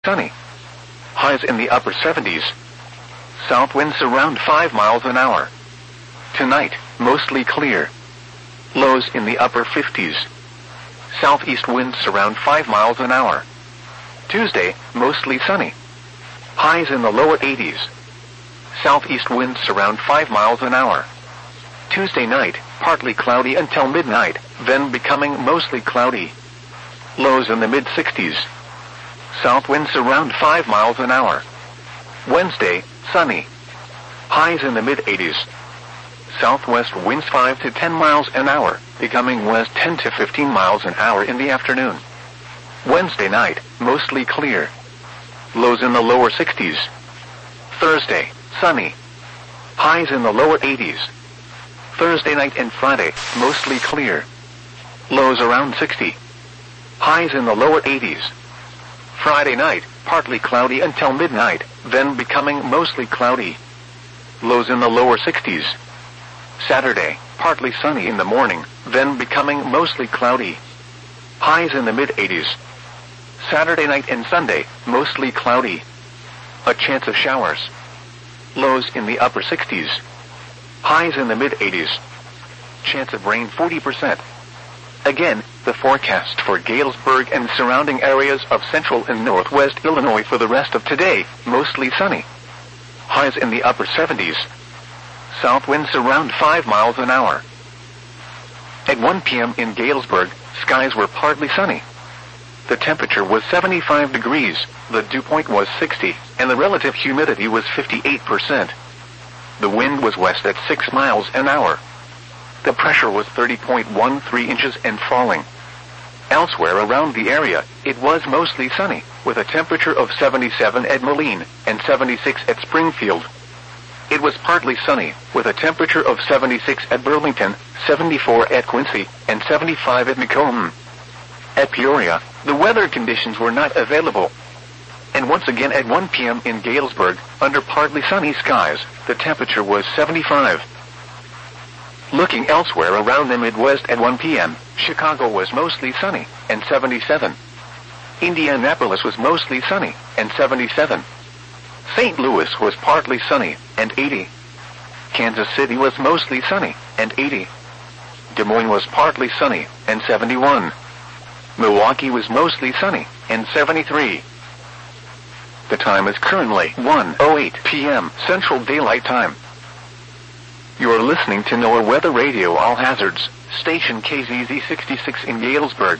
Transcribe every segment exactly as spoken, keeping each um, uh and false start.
sunny. Highs in the upper seventies. South winds around five miles an hour. Tonight, mostly clear. Lows in the upper fifties. Southeast winds around five miles an hour. Tuesday, mostly sunny. Highs in the lower eighties. Southeast winds around five miles an hour. Tuesday night, partly cloudy until midnight, then becoming mostly cloudy. Lows in the mid sixties. South winds around five miles an hour. Wednesday, sunny. Highs in the mid eighties. Southwest winds five to ten miles an hour, becoming west ten to fifteen miles an hour in the afternoon. Wednesday night, mostly clear. Lows in the lower sixties. Thursday, sunny. Highs in the lower eighties. Thursday night and Friday, mostly clear. Lows around sixty. Highs in the lower eighties. Friday night, partly cloudy until midnight, then becoming mostly cloudy. Lows in the lower sixties. Saturday, partly sunny in the morning, then becoming mostly cloudy. Highs in the mid eighties. Saturday night and Sunday, mostly cloudy. A chance of showers. Lows in the upper sixties. Highs in the mid eighties. Chance of rain forty percent. Again, the forecast for Galesburg and surrounding areas of central and northwest Illinois for the rest of today, mostly sunny. Highs in the upper seventies. South winds around five miles an hour. At one p.m. in Galesburg, skies were partly sunny. The temperature was seventy-five degrees, the dew point was sixty, and the relative humidity was fifty-eight percent. The wind was west at six miles an hour. The pressure was thirty point one three inches and falling. Elsewhere around the area, it was mostly sunny, with a temperature of seventy-seven at Moline and seventy-six at Springfield. It was partly sunny, with a temperature of seventy-six at Burlington, seventy-four at Quincy, and seventy-five at Macomb. At Peoria, the weather conditions were not available. And once again at one p.m. in Galesburg, under partly sunny skies, the temperature was seventy-five. Looking elsewhere around the Midwest at one p.m., Chicago was mostly sunny, and seventy-seven. Indianapolis was mostly sunny, and seventy-seven. Saint Louis was partly sunny, and eighty. Kansas City was mostly sunny, and eighty. Des Moines was partly sunny, and seventy-one. Milwaukee was mostly sunny, and seventy-three. The time is currently one oh eight p.m. Central Daylight Time. You are listening to NOAA Weather Radio All Hazards, station K Z Z sixty-six in Galesburg.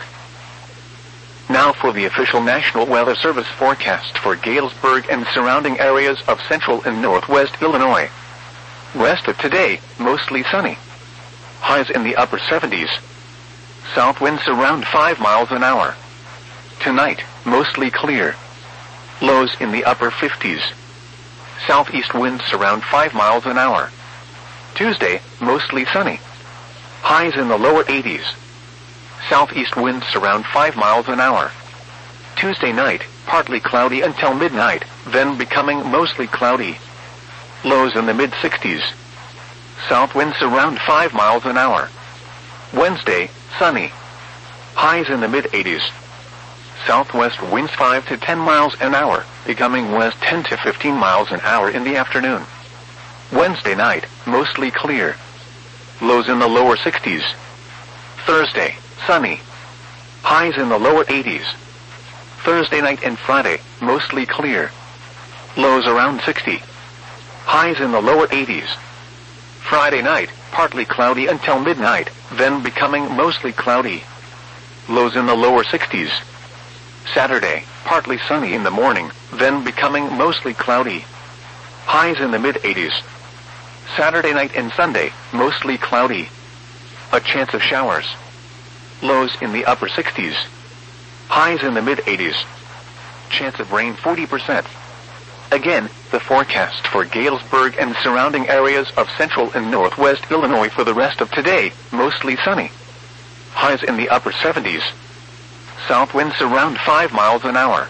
Now for the official National Weather Service forecast for Galesburg and surrounding areas of central and northwest Illinois. Rest of today, mostly sunny. Highs in the upper seventies. South winds around five miles an hour. Tonight, mostly clear. Lows in the upper fifties. Southeast winds around five miles an hour. Tuesday, mostly sunny. Highs in the lower eighties. Southeast winds around five miles an hour. Tuesday night, partly cloudy until midnight, then becoming mostly cloudy. Lows in the mid sixties. South winds around five miles an hour. Wednesday, sunny. Highs in the mid eighties. Southwest winds five to ten miles an hour, becoming west ten to fifteen miles an hour in the afternoon. Wednesday night, mostly clear. Lows in the lower sixties. Thursday, sunny. Highs in the lower eighties. Thursday night and Friday, mostly clear. Lows around sixty. Highs in the lower eighties. Friday night, partly cloudy until midnight, then becoming mostly cloudy. Lows in the lower sixties. Saturday, partly sunny in the morning, then becoming mostly cloudy. Highs in the mid eighties. Saturday night and Sunday, mostly cloudy. A chance of showers. Lows in the upper sixties. Highs in the mid eighties. Chance of rain forty percent. Again, the forecast for Galesburg and surrounding areas of central and northwest Illinois for the rest of today, mostly sunny. Highs in the upper seventies. South winds around five miles an hour.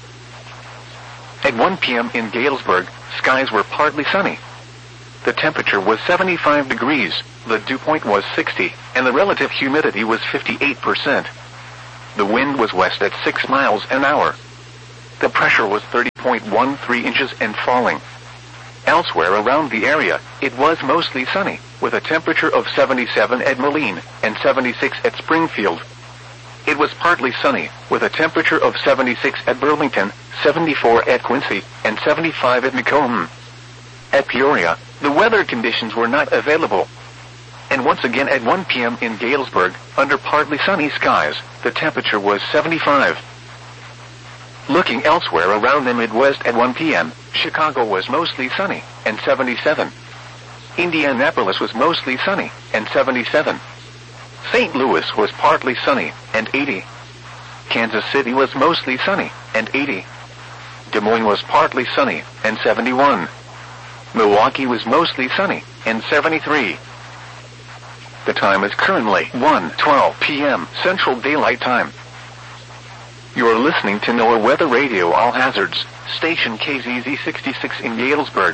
At one p.m. in Galesburg, skies were partly sunny. The temperature was seventy-five degrees, the dew point was sixty, and the relative humidity was fifty-eight percent. The wind was west at six miles an hour. The pressure was thirty point one three inches and falling. Elsewhere around the area, it was mostly sunny, with a temperature of seventy-seven at Moline and seventy-six at Springfield. It was partly sunny, with a temperature of seventy-six at Burlington, seventy-four at Quincy, and seventy-five at Macomb. At Peoria, the weather conditions were not available. And once again at one p m in Galesburg, under partly sunny skies, the temperature was seventy-five. Looking elsewhere around the Midwest at one p m, Chicago was mostly sunny, and seventy-seven. Indianapolis was mostly sunny, and seventy-seven. Saint Louis was partly sunny, and eighty. Kansas City was mostly sunny, and eighty. Des Moines was partly sunny, and seventy-one. Milwaukee was mostly sunny, and seventy-three. The time is currently one twelve p m Central Daylight Time. You are listening to NOAA Weather Radio All Hazards, station K Z Z sixty-six in Galesburg.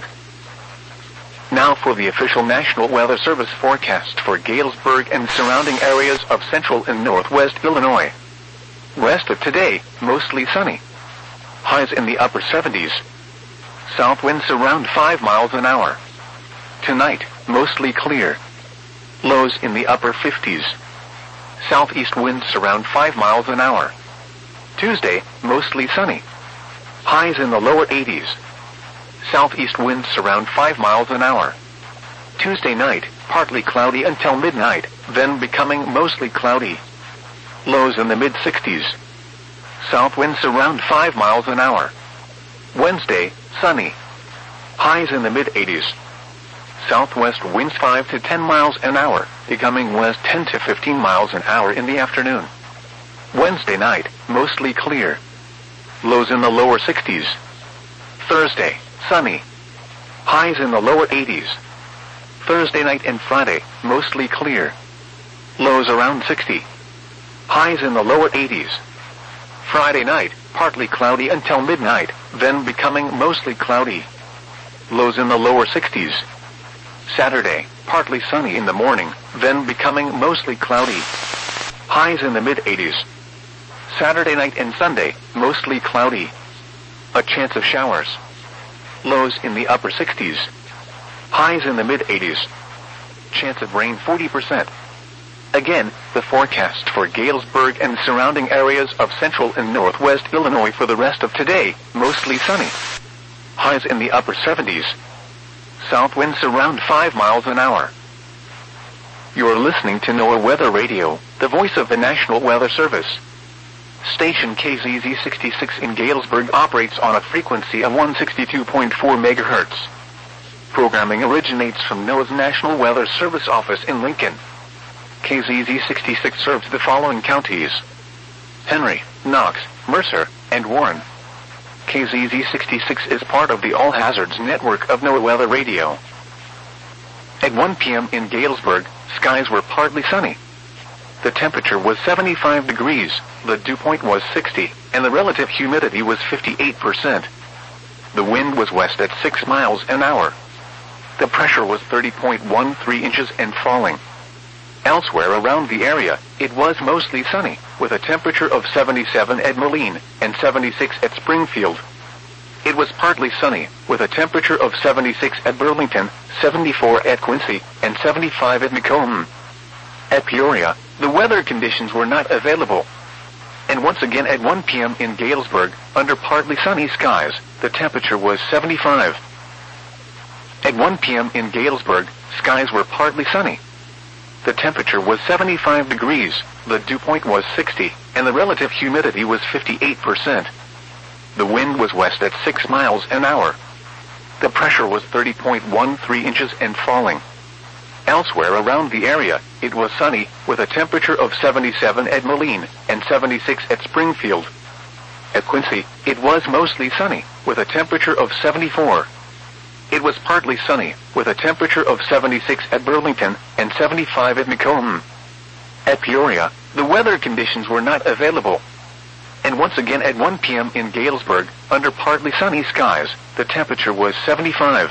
Now for the official National Weather Service forecast for Galesburg and surrounding areas of central and northwest Illinois. Rest of today, mostly sunny. Highs in the upper seventies. South winds around five miles an hour. Tonight, mostly clear. Lows in the upper fifties. Southeast winds around five miles an hour. Tuesday, mostly sunny. Highs in the lower eighties. Southeast winds around five miles an hour. Tuesday night, partly cloudy until midnight, then becoming mostly cloudy. Lows in the mid sixties. South winds around five miles an hour. Wednesday, sunny. Highs in the mid eighties. Southwest winds five to ten miles an hour, becoming west ten to fifteen miles an hour in the afternoon. Wednesday night, mostly clear. Lows in the lower sixties. Thursday, sunny. Highs in the lower eighties. Thursday night and Friday, mostly clear. Lows around sixty. Highs in the lower eighties. Friday night, partly cloudy until midnight, then becoming mostly cloudy. Lows in the lower sixties. Saturday, partly sunny in the morning, then becoming mostly cloudy. Highs in the mid eighties. Saturday night and Sunday, mostly cloudy. A chance of showers. Lows in the upper sixties. Highs in the mid eighties. Chance of rain forty percent. Again, the forecast for Galesburg and surrounding areas of central and northwest Illinois for the rest of today, mostly sunny. Highs in the upper seventies. South winds around five miles an hour. You are listening to NOAA Weather Radio, the voice of the National Weather Service. Station K Z Z sixty-six in Galesburg operates on a frequency of one sixty-two point four megahertz. Programming originates from NOAA's National Weather Service office in Lincoln. K Z Z sixty-six serves the following counties: Henry, Knox, Mercer, and Warren. K Z Z sixty-six is part of the All Hazards network of NOAA Weather Radio. At one p m in Galesburg, skies were partly sunny. The temperature was seventy-five degrees, the dew point was sixty, and the relative humidity was fifty-eight percent. The wind was west at six miles an hour. The pressure was thirty point one three inches and falling. Elsewhere around the area, it was mostly sunny, with a temperature of seventy-seven at Moline and seventy-six at Springfield. It was partly sunny, with a temperature of seventy-six at Burlington, seventy-four at Quincy, and seventy-five at Macomb. At Peoria, the weather conditions were not available. And once again at one p m in Galesburg, under partly sunny skies, the temperature was seventy-five. At one p m in Galesburg, skies were partly sunny. The temperature was seventy-five degrees, the dew point was sixty, and the relative humidity was fifty-eight percent. The wind was west at six miles an hour. The pressure was thirty point one three inches and falling. Elsewhere around the area, it was sunny, with a temperature of seventy-seven at Moline and seventy-six at Springfield. At Quincy, it was mostly sunny, with a temperature of seventy-four. It was partly sunny, with a temperature of seventy-six at Burlington and seventy-five at Macomb. At Peoria, the weather conditions were not available. And once again at one p m in Galesburg, under partly sunny skies, the temperature was seventy-five.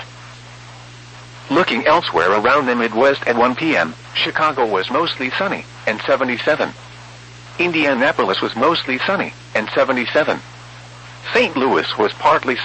Looking elsewhere around the Midwest at one p m, Chicago was mostly sunny, and seventy-seven. Indianapolis was mostly sunny, and seventy-seven. Saint Louis was partly